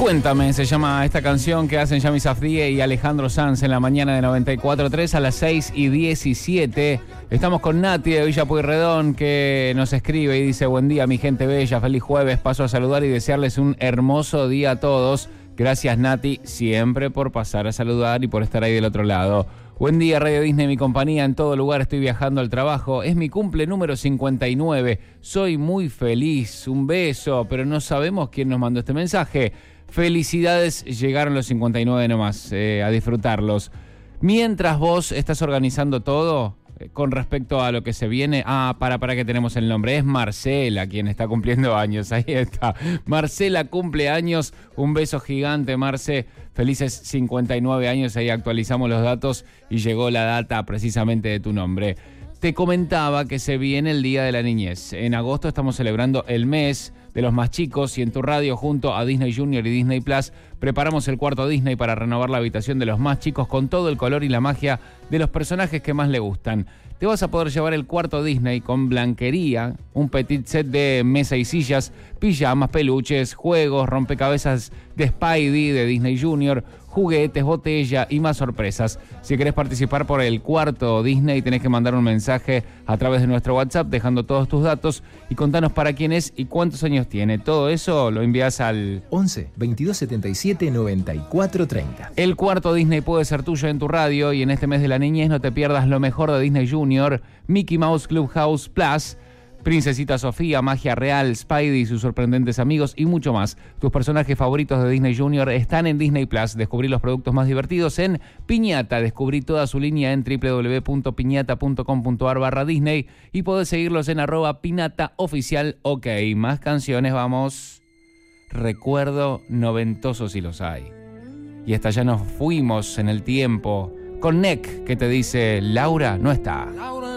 Cuéntame, se llama esta canción que hacen Yami Safdie y Alejandro Sanz en la mañana de 94.3 a las 6:17. Estamos con Nati de Villa Pueyrredón, que nos escribe y dice: buen día, mi gente bella, feliz jueves, paso a saludar y desearles un hermoso día a todos. Gracias, Nati, siempre por pasar a saludar y por estar ahí del otro lado. Buen día, Radio Disney, mi compañía en todo lugar, estoy viajando al trabajo. Es mi cumple número 59. Soy muy feliz. Un beso, pero no sabemos quién nos mandó este mensaje. Felicidades, llegaron los 59 nomás, a disfrutarlos. Mientras vos estás organizando todo, con respecto a lo que se viene... para que tenemos el nombre. Es Marcela quien está cumpliendo años. Ahí está. Marcela cumple años. Un beso gigante, Marce. Felices 59 años. Ahí actualizamos los datos y llegó la data precisamente de tu nombre. Te comentaba que se viene el Día de la Niñez. En agosto estamos celebrando el mes de los más chicos y en tu radio, junto a Disney Junior y Disney Plus, preparamos el cuarto Disney para renovar la habitación de los más chicos con todo el color y la magia de los personajes que más le gustan. Te vas a poder llevar el cuarto Disney con blanquería, un petit set de mesa y sillas, pijamas, peluches, juegos, rompecabezas de Spidey, de Disney Junior, juguetes, botella y más sorpresas. Si querés participar por el cuarto Disney, tenés que mandar un mensaje a través de nuestro WhatsApp dejando todos tus datos y contanos para quién es y cuántos años tiene. Todo eso lo envías al 11 22 77 94 30. El cuarto Disney puede ser tuyo en tu radio y en este mes de la niñez no te pierdas lo mejor de Disney Junior, Mickey Mouse Clubhouse Plus, Princesita Sofía, Magia Real, Spidey y sus sorprendentes amigos y mucho más. Tus personajes favoritos de Disney Junior están en Disney Plus. Descubrí los productos más divertidos en Piñata. Descubrí toda su línea en www.piñata.com.ar/Disney y podés seguirlos en @pinataoficial. Ok, más canciones, vamos. Recuerdo noventoso si los hay. Y hasta ya nos fuimos en el tiempo con Neck, que te dice: Laura no está. Laura